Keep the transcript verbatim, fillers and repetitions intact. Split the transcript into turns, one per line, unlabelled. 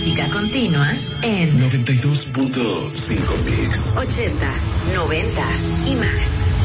música continua en
noventa y dos punto cinco Mix.
ochentas, noventas y más.